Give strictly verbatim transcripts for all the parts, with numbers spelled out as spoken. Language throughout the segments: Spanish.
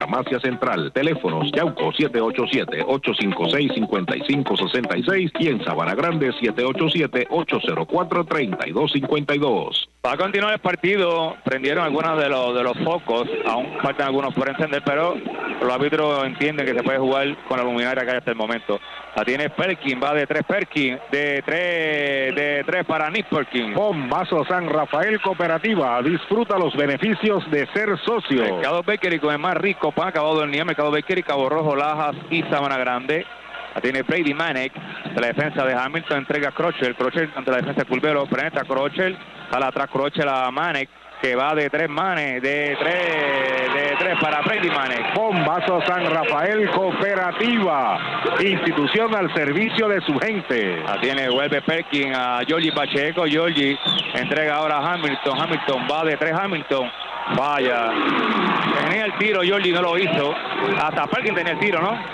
Farmacia Central. Teléfonos Yauco siete ocho siete, ocho cinco seis, cinco cinco seis seis y en Sabana Grande siete ocho siete, ocho cero cuatro, tres dos cinco dos. Va a continuar el partido. Prendieron algunos de los de los focos. Aún faltan algunos por encender, pero los árbitros entienden que se puede jugar con la luminaria que hay hasta el momento. La tiene Perkin, va de tres Perkin, de tres, de tres para Nick Perkin. Bombazo San Rafael Cooperativa. Disfruta los beneficios de ser socio. Mercado Bakery con el más rico pan acabado del día. Mercado Bakery, Cabo Rojo, Lajas y Sabana Grande. La tiene Brady Manek, de la defensa de Hamilton, entrega a Crochet, Crochet ante la defensa de Culvero, penetra Crochet, sale atrás Crochet a Manek, que va de tres manes, de tres, de tres para Brady Manek. Bombazo San Rafael Cooperativa, institución al servicio de su gente. La tiene, vuelve Perkin a Georgie Pacheco, Georgie entrega ahora a Hamilton, Hamilton va de tres Hamilton, vaya, tenía el tiro, Georgie no lo hizo, hasta Perkin tenía el tiro, ¿no?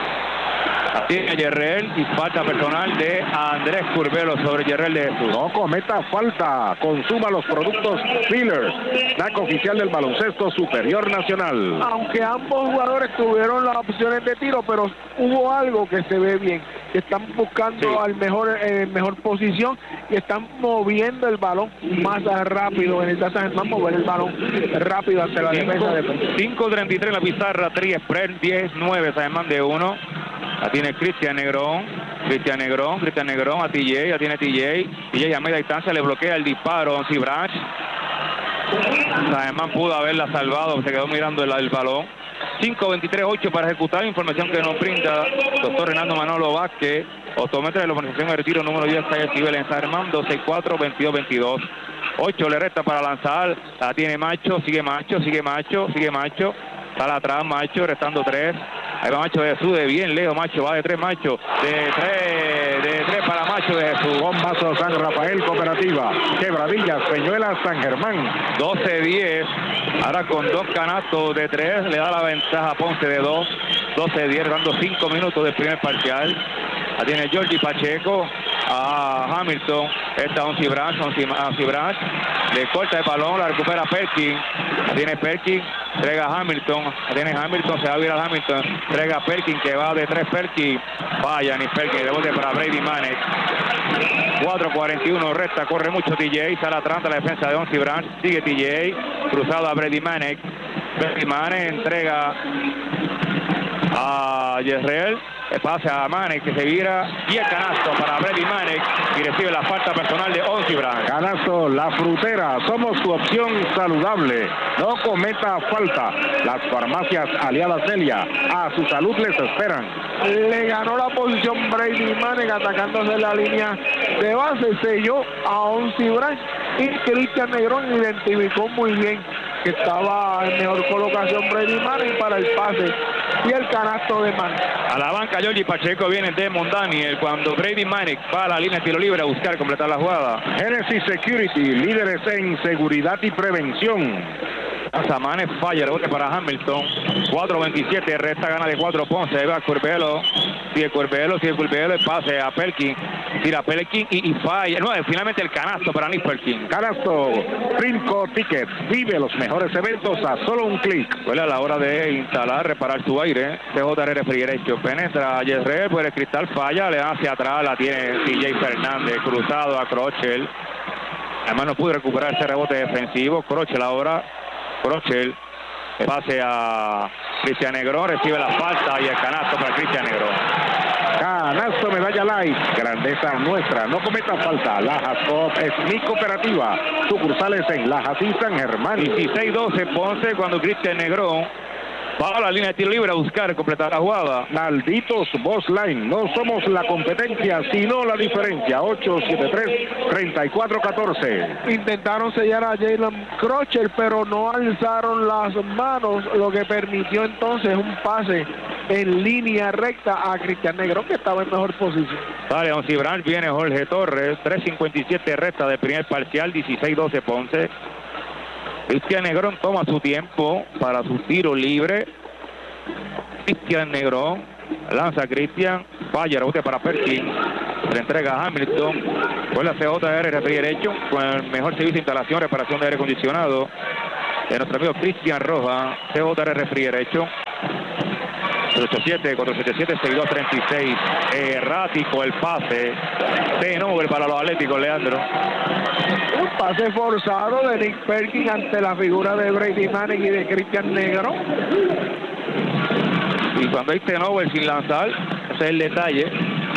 Tiene Yerrel y falta personal de Andrés Curvelo sobre Yerrel de Jesús. No cometa falta, consuma los productos Filler, snack oficial del baloncesto superior nacional. Aunque ambos jugadores tuvieron las opciones de tiro, pero hubo algo que se ve bien, que están buscando sí. al mejor eh, mejor posición y están moviendo el balón más rápido. En el caso de Germán, mover el balón rápido ante la defensa de cinco treinta y tres en la pizarra, Tri Spread diez nueve, San Germán de uno. La tiene Cristian Negrón, Cristian Negrón, Cristian Negrón a T J, la tiene T J, T J a media distancia le bloquea el disparo a Branch. Además pudo haberla salvado, se quedó mirando el, el balón. cinco veintitrés ocho para ejecutar, información que nos brinda doctor Renaldo Manolo Vázquez, optómetra de la organización de retiro número diez, calle Cibel en San Germán, dos seis cuatro, veintidós veintidós. ocho le resta para lanzar, la tiene Macho, sigue Macho, sigue Macho, sigue Macho. Sale atrás Macho, restando tres. Ahí va Macho de Jesús, de bien lejos Macho, va de tres Macho, de tres, de tres para Macho de Jesús. Bombazo San Rafael Cooperativa, Quebradillas, Peñuelas, San Germán. doce diez, ahora con dos canastos de tres, le da la ventaja a Ponce de dos. doce diez, dando cinco minutos del primer parcial. La tiene Georgie Pacheco a Hamilton, esta Onsi Branch, Onsi Branch, le corta el balón, la recupera Perkin, la tiene Perkin, entrega a Hamilton, la tiene Hamilton, se va a virar Hamilton, entrega a Perkin, que va de tres Perkin, vaya ni Perkin, rebote para Brady Manek. cuatro cuarenta y uno resta, corre mucho T J, sale atrás de la defensa de Onsi Branch, sigue T J, cruzado a Brady Manek, Brady Manek entrega a Yerrel, el pase a Manek que se vira y el canasto para Brady Manek y recibe la falta personal de Onsi Branch. Canasto La Frutera, somos tu opción saludable, no cometa falta. Las farmacias aliadas Celia, a su salud les esperan. Le ganó la posición Brady Manek atacándose la línea de base, selló a Onsi Branch y Cristian Negrón identificó muy bien que estaba en mejor colocación Brady Manek para el pase y el canasto de Manek. A la banca Georgie Pacheco viene Demon Daniel cuando Brady Manek va a la línea de tiro libre a buscar completar la jugada. Genesis Security, líderes en seguridad y prevención. Manek falla, rebote para Hamilton. cuatro veintisiete, resta gana de cuatro Ponce. Ahí va Curbelo, sigue Curbelo, sigue Curbelo, el pase a Perkin, tira Perkin y, y falla. No, finalmente el canasto para Nick Perkin. Canasto, Trinco Tickets, vive los mejores eventos a solo un clic. Huele a la hora de instalar, reparar su aire. C J R Refrigeration penetra a Yerrel, por el cristal falla, le da hacia atrás, la tiene T J Fernández, cruzado a Crochel. Además no pudo recuperar ese rebote defensivo. Crochel ahora. Crochel, pase a Cristian Negrón, recibe la falta y el canasto para Cristian Negrón. Canasto Medalla Light, grandeza nuestra, no cometa falta. Lajas Coop es mi cooperativa, sucursales en Lajas y San Germán. dieciséis doce Ponce cuando Cristian Negrón va a la línea de tiro libre a buscar completar la jugada. Malditos Boss Line, no somos la competencia, sino la diferencia. ocho siete tres, tres cuatro uno cuatro. Intentaron sellar a Jalen Crochet, pero no alzaron las manos, lo que permitió entonces un pase en línea recta a Cristian Negrón, que estaba en mejor posición. Vale, Onsi Branch, viene Jorge Torres, tres cincuenta y siete resta del primer parcial, dieciséis doce Ponce. Cristian Negrón toma su tiempo para su tiro libre. Cristian Negrón lanza a Cristian, falla, rebote para Perkin, le entrega a Hamilton. Fue la C J R Refrigeration con el mejor servicio de instalación, reparación de aire acondicionado de nuestro amigo Cristian Rojas. C J R Refrigeration. cuatro ocho siete, cuatro siete siete, seis dos tres seis. Errático el pase de Nobel para los Atléticos, Leandro. Un pase forzado de Nick Perkins ante la figura de Brady Manning y de Cristian Negrón. Y cuando hay Nobel sin lanzar, ese es el detalle.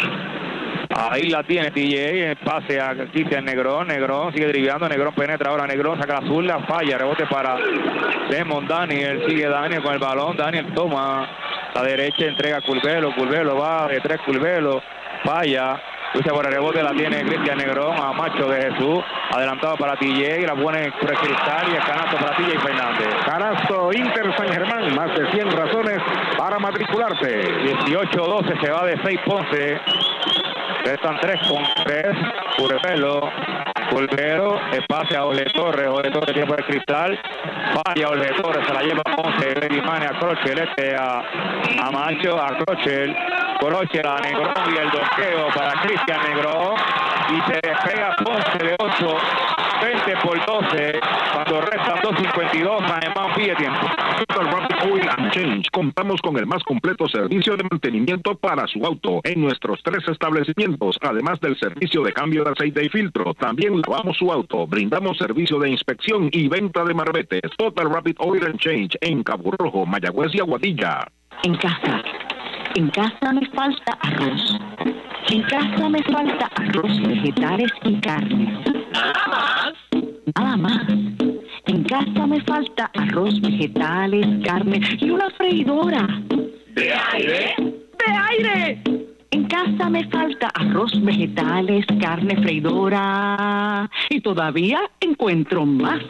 Ahí la tiene T J, el pase a Cristian Negrón, Negrón sigue driblando, Negrón penetra ahora, Negrón saca la zurda, falla, rebote para Desmond Daniel, sigue Daniel con el balón, Daniel toma la derecha, entrega a Curvelo, Curvelo va de tres, Curvelo, falla, lucha por el rebote, la tiene Cristian Negrón, a Macho de Jesús, adelantado para T J, la pone por el cristal y el canasto para T J Fernández. Canasto Inter San Germán, más de cien razones para matricularte. dieciocho doce, se va de seis Ponce. Restan tres con tres. Curvelo. Curvelo. El pase a Ole Torres. Ole Torres tiene por el cristal. Falla Ole Torres. Se la lleva Ponce. Brady Manning a Crochel. Este a, a Macho. A Crochel. Crochel a Negrón. Y el doqueo para Cristian Negrón. Y se despega Ponce de ocho. veinte por doce. Cuando restan dos cincuenta y dos. San Germán pide tiempo. Total Rapid Oil and Change. Contamos con el más completo servicio de mantenimiento para su auto en nuestros tres establecimientos, además del servicio de cambio de aceite y filtro. También lavamos su auto, brindamos servicio de inspección y venta de marbetes. Total Rapid Oil and Change en Cabo Rojo, Mayagüez y Aguadilla. En casa, en casa me falta arroz. En casa me falta arroz, vegetales y carne. Nada más. Nada más. En casa me falta arroz, vegetales, carne y una freidora. ¿De aire? ¡De aire! En casa me falta arroz, vegetales, carne, freidora. Y todavía encuentro más.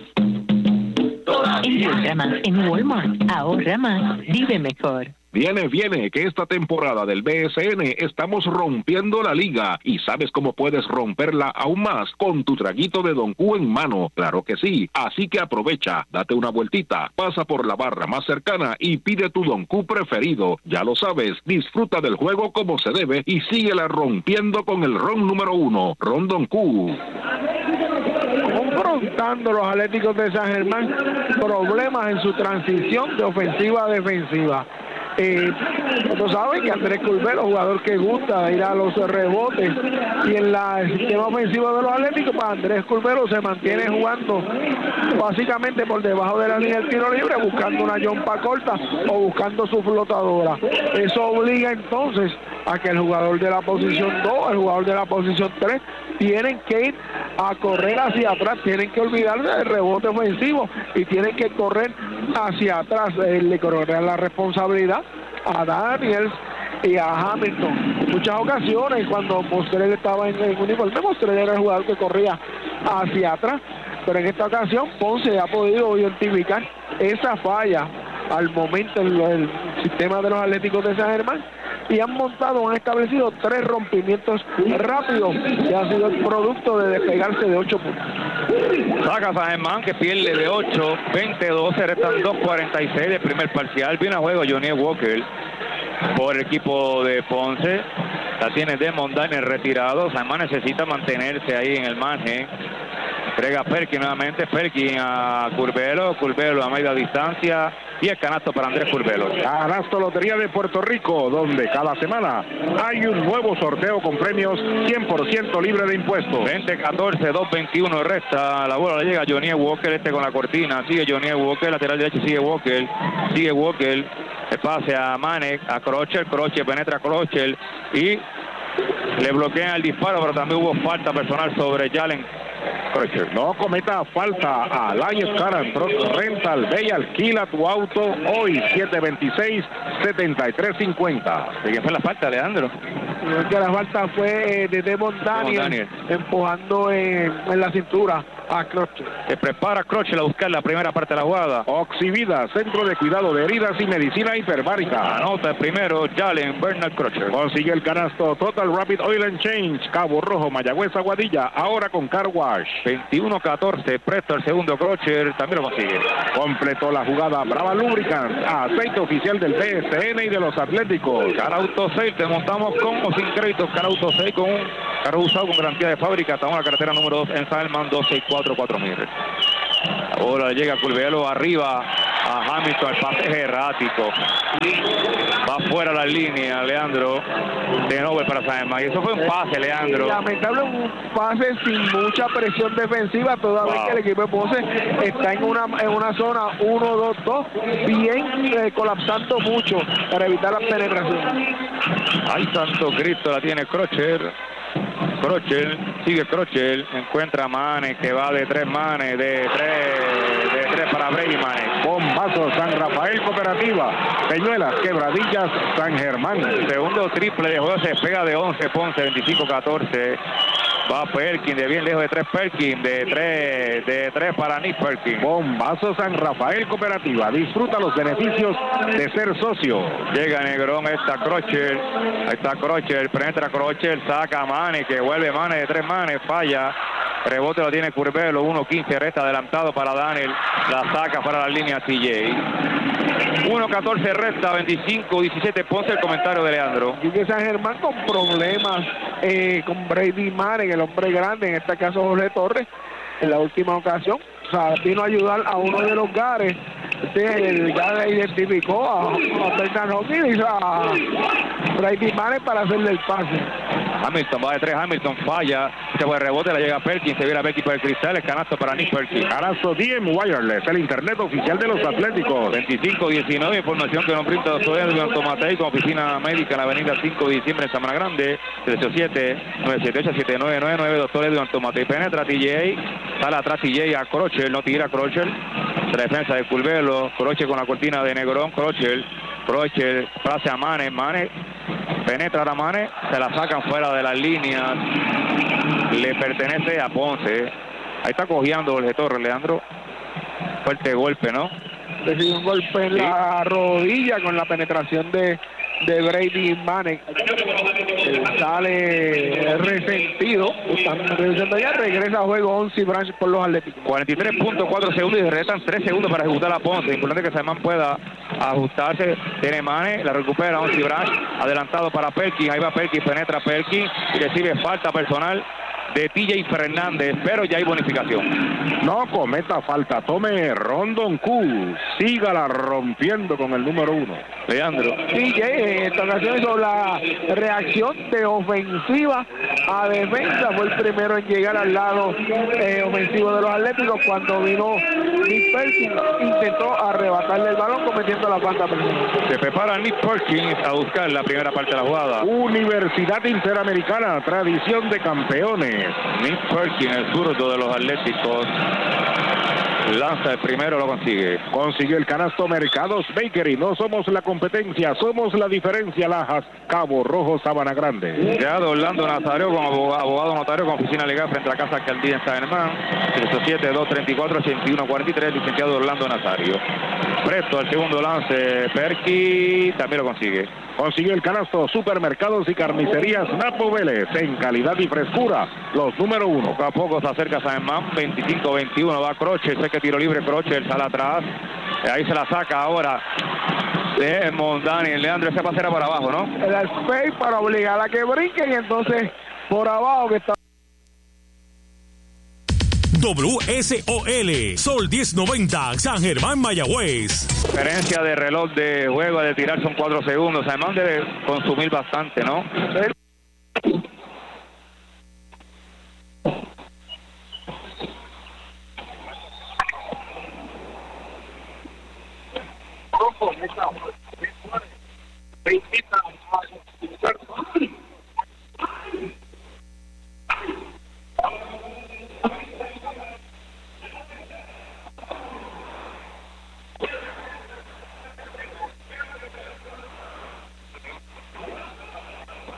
Todavía. Encuentra más en Walmart. Ahorra más. Vive mejor. Viene, viene, que esta temporada del B S N estamos rompiendo la liga. ¿Y sabes cómo puedes romperla aún más? Con tu traguito de Don Q en mano. Claro que sí. Así que aprovecha, date una vueltita, pasa por la barra más cercana y pide tu Don Q preferido. Ya lo sabes, disfruta del juego como se debe y síguela rompiendo con el ron número uno, Ron Don Q. Confrontando los Atléticos de San Germán problemas en su transición de ofensiva a defensiva. Eh, tú sabes que Andrés Curvelo, jugador que gusta ir a los rebotes, y en la, el sistema ofensivo de los Atléticos, pues Andrés Curvelo se mantiene jugando básicamente por debajo de la línea del tiro libre, buscando una jumpa corta o buscando su flotadora. Eso obliga entonces a que el jugador de la posición dos, el jugador de la posición tres, tienen que ir a correr hacia atrás, tienen que olvidarse del rebote ofensivo y tienen que correr hacia atrás. Eh, le correr la responsabilidad a Daniels y a Hamilton. Muchas ocasiones cuando Mostrel estaba en el uniforme, Mostrel era el jugador que corría hacia atrás, pero en esta ocasión Ponce ha podido identificar esa falla al momento en el sistema de los Atléticos de San Germán y han montado, han establecido tres rompimientos rápidos que ha sido el producto de despegarse de ocho puntos. Saca San Germán que pierde de ocho, veinte doce, restan dos cuarenta y seis del primer parcial. Viene a juego Johnny Walker por el equipo de Ponce. La tiene Desmond Daniel retirado. San Germán necesita mantenerse ahí en el margen. Entrega Perkin nuevamente, Perkin a Curvelo, Curvelo a media distancia y el canasto para Andrés Curvelo. Canasto Lotería de Puerto Rico, donde cada semana hay un nuevo sorteo con premios cien por ciento libre de impuestos. veinte catorce, dos veintiuno resta, la bola le llega a Johnny Walker, este con la cortina, sigue Johnny Walker, lateral derecho sigue Walker, sigue Walker, el pase a Manek, a Crochel, Crochel penetra a Crochel y le bloquean el disparo, pero también hubo falta personal sobre Jalen Crochel. No cometa falta a Alliance Car and Truck Rental. Ve y alquila tu auto hoy, siete veintiséis, setenta y tres cincuenta. ¿De quién fue la falta, Leandro? Que la falta fue de Desmond Daniel, Daniel. empujando en, en la cintura a Crochel. Se prepara Crochel a buscar la primera parte de la jugada. Oxivida, Centro de Cuidado de Heridas y Medicina Hiperbárica. Anota el primero Jalen Bernard Crochel. Consigue el canasto Total Rapid Oil and Change, Cabo Rojo, Mayagüez, Aguadilla, ahora con Car Wash. veintiuno catorce, presta el segundo Crochel, también lo consigue. Completó la jugada Brava Lubricants, aceite oficial del B S N y de los Atléticos. Car Auto seis, te montamos con o sin créditos. Car Auto seis con un carro usado con garantía de fábrica. Estamos en la carretera número dos en San Germán, dos seis cuatro cuatro mil. Ahora llega Curvelo arriba a Hamilton, el pase es errático. Va fuera la línea, Leandro, de nuevo para San Germán. Y eso fue un pase, Leandro. Lamentable, un pase sin mucha presión defensiva, toda vez wow. que el equipo de Ponce está en una en una zona uno dos dos, bien eh, colapsando mucho para evitar la penetración. Ay, santo Cristo, la tiene Crocher. Crocher, sigue Crocher, encuentra a Mane, que va de tres Mane, de tres, de tres para Brady Mane. Bombazo, San Rafael Cooperativa, Peñuelas, Quebradillas, San Germán. El segundo triple de juego se pega de once, Ponce, veinticinco catorce. Va Perkin, de bien lejos de tres Perkin, de tres, de tres para Nick Perkin. Bombazo, San Rafael Cooperativa, disfruta los beneficios de ser socio. Llega Negrón, ahí está Crocher, ahí está Crocher, penetra Crocher, saca a Mane, que vuelve Mane de tres Mane, falla. Rebote lo tiene Curbelo, uno quince, resta adelantado para Daniel, la saca para la línea T J. uno catorce resta, veinticinco diecisiete Ponce, el comentario de Leandro. Y que San Germán con problemas eh, con Brady Mane, el hombre grande, en este caso Jorge Torres, en la última ocasión, o sea, vino a ayudar a uno de los Gares. Sí, el Gare identificó a, a Bernard Hopkins y a Brady Mane para hacerle el pase. Hamilton va de tres, Hamilton falla, se fue el rebote, la llega a Perkins, se viene a Perkins por el cristal, el canasto para Nick Perkins. Canasto D M Wireless, el internet oficial de los Atléticos. veinticinco diecinueve, información que nos brinda doctor Edwin Tomatei con oficina médica en la avenida cinco de diciembre en Sabana Grande, tres ocho siete, nueve siete ocho, siete nueve nueve nueve, doctor Edwin Tomatei. Penetra T J, sale atrás T J a Crocher, no tira Crocher, la defensa de Curbelo, Crocher con la cortina de Negrón, Crocher, Crocher, pase a Mane, Mane, penetra a Mane, se la sacan fuera de las líneas, le pertenece a Ponce. Ahí está cojeando Jorge Torres, Leandro. Fuerte golpe, ¿no? Recibe un golpe en sí. la rodilla con la penetración de, de Brady Mane. Sale resentido. Ya regresa a juego once Branch por los Atléticos. cuarenta y tres punto cuatro segundos y restan tres segundos para ejecutar a Ponce. Importante que Saimán pueda ajustarse. Tiene Mane, la recupera once Branch. Adelantado para Perkins. Ahí va Perkins, penetra Perkins y recibe falta personal de T J Fernández, pero ya hay bonificación. No cometa falta, tome Rondon Q, sígala rompiendo con el número uno. Leandro. T J en esta ocasión hizo la reacción de ofensiva a defensa, fue el primero en llegar al lado eh, ofensivo de los Atléticos cuando vino Nick Perkins, intentó arrebatarle el balón cometiendo la falta personal. Se prepara Nick Perkins a buscar la primera parte de la jugada. Universidad Interamericana, tradición de campeones. Nick Perkins, el zurdo de los Atléticos, lanza el primero, lo consigue. Consiguió el canasto Mercados Bakery. No somos la competencia, somos la diferencia. Lajas, Cabo Rojo, Sabana Grande. Ya Orlando Nazario como abogado, abogado notario con oficina legal frente a la Casa Alcaldía en San Germán. tres ocho siete, dos tres cuatro, ocho uno cuatro tres, licenciado Orlando Nazario. Presto al segundo lance, Perkins también lo consigue. Consiguió el canasto Supermercados y Carnicerías Napo Vélez, en calidad y frescura, los número uno. Poco a poco se acerca San Germán, veinticinco veintiuno, va Crocher, sé que tiro libre Crocher, sale atrás, ahí se la saca ahora de Mondani, Leandro, ese pase era para abajo, ¿no? El space para obligar a que brinquen y entonces por abajo que está. W S O L, Sol diez noventa, San Germán, Mayagüez. Diferencia de reloj de juego de tirar son cuatro segundos. Además debe consumir bastante, ¿no?